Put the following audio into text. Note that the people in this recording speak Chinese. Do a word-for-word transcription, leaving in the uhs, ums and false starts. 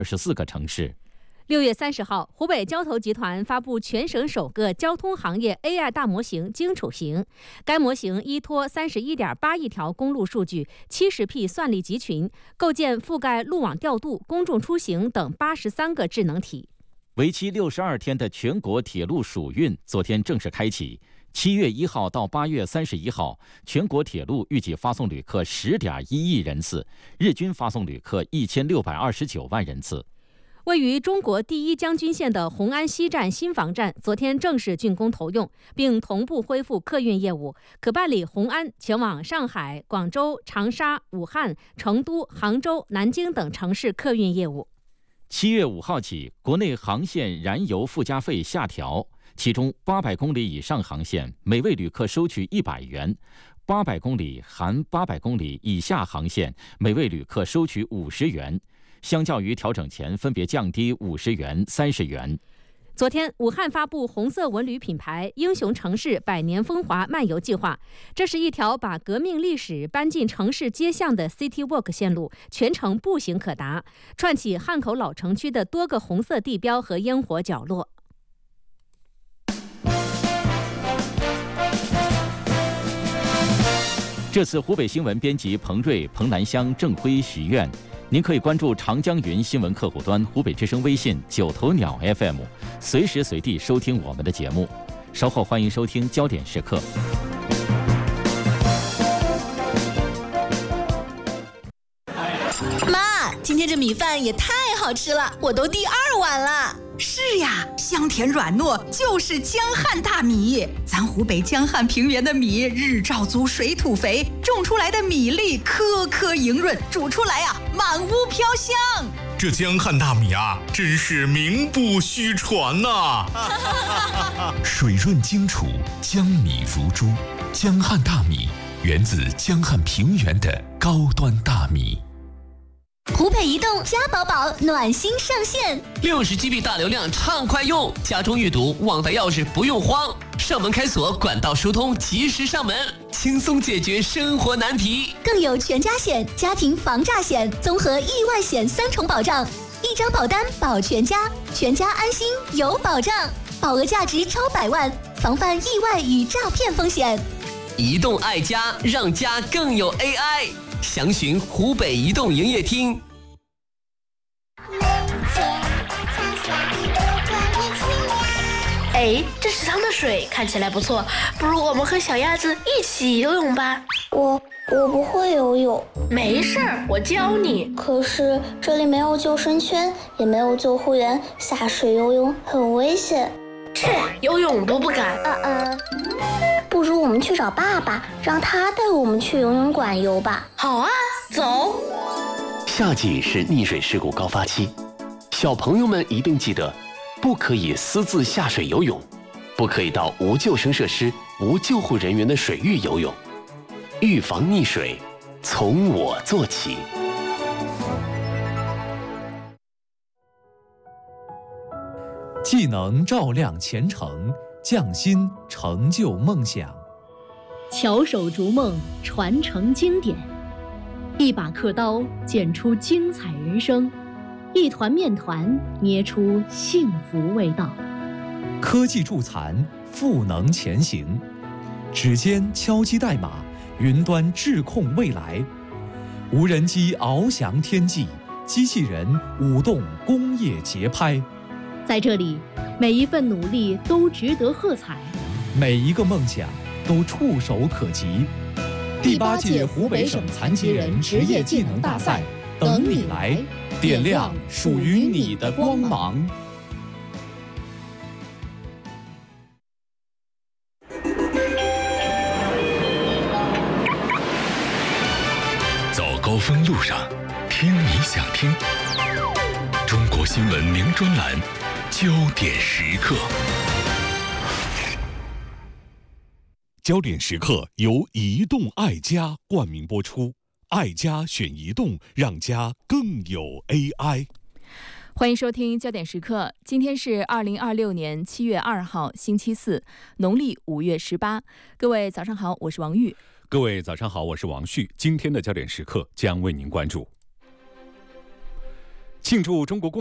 二十四个城市。 六月三十号，湖北交投集团发布全省首个交通行业 A I 大模型荆楚型。该模型依托三十一点八亿条公路数据、七十P 算力集群，构建覆盖路网调度、公众出行等八十三个智能体。 为期六十二天的全国铁路暑运昨天正式开启。七月一号到八月三十一号，全国铁路预计发送旅客十点一亿人次，日均发送旅客一千六百二十九万人次。 位于中国第一将军县的红安西站新房站昨天正式竣工投用，并同步恢复客运业务，可办理红安前往上海、广州、长沙、武汉、成都、杭州、南京等城市客运业务。 七月五号起，国内航线燃油附加费下调，其中八百公里以上航线每位旅客收取一百元，八百公里含八百公里以下航线每位旅客收取五十元。相较于调整前分别降低五十元、三十元。 昨天，武汉发布红色文旅品牌“英雄城市百年风华漫游计划”，这是一条把革命历史搬进城市街巷的 City Walk 线路，全程步行可达，串起汉口老城区的多个红色地标和烟火角落。 这次湖北新闻编辑彭瑞、彭南香、郑辉、徐苑。您可以关注长江云新闻客户端、湖北之声微信、九头鸟 F M， 随时随地收听我们的节目。稍后欢迎收听焦点时刻。 妈，今天这米饭也太好吃了，我都第二碗了。 是呀，香甜软糯，就是江汉大米。咱湖北江汉平原的米，日照足，水土肥，种出来的米粒颗颗莹润，煮出来呀、啊，满屋飘香。 这江汉大米啊，真是名不虚传呐、 啊！水润精楚，江米如珠。江汉大米源自江汉平原的高端大米。 湖北移动家宝宝暖心上线， 六十 G B 大流量畅快用，家中阅读网带钥匙不用慌，上门开锁管道疏通及时上门，轻松解决生活难题。 更有全家险、家庭防诈险、综合意外险三重保障，一张保单保全家，全家安心有保障，保额价值超百万，防范意外与诈骗风险。 移动爱家，让家更有 A I。详询湖北移动营业厅。 哎，这池塘的水看起来不错，不如我们和小鸭子一起游泳吧。 我我不会游泳。 没事儿，我教你。 可是这里没有救生圈，也没有救护员，下水游泳很危险。 切，游泳都不敢。 嗯嗯。不如我们去找爸爸，让他带我们去游泳馆游吧。 好啊，走。 夏季是溺水事故高发期，小朋友们一定记得，不可以私自下水游泳，不可以到无救生设施、无救护人员的水域游泳。预防溺水，从我做起。 技能照亮前程，匠心成就梦想。 巧手逐梦，传承经典。一把刻刀，剪出精彩人生；一团面团，捏出幸福味道。 科技助残，赋能前行。指尖敲击代码，云端智控未来。无人机翱翔天际，机器人舞动工业节拍。 在这里，每一份努力都值得喝彩， 每一个梦想都触手可及。第八届湖北省残疾人职业技能大赛等你来，点亮属于你的光芒。 走高峰路上，听你想听。中国新闻名专栏，焦点时刻。焦点时刻由移动爱家冠名播出，爱家选移动，让家更有 A I。 欢迎收听焦点时刻，今天是二零二六年七月二号，星期四，农历五月十八。各位早上好，我是王玉。 各位早上好，我是王旭。今天的焦点时刻将为您关注： 庆祝中国共